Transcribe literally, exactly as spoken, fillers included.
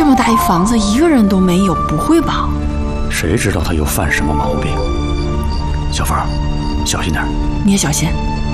么大一房子，一个人都没有，不会吧？ 谁知道他又犯什么毛病？小凤，小心点。 你也小心。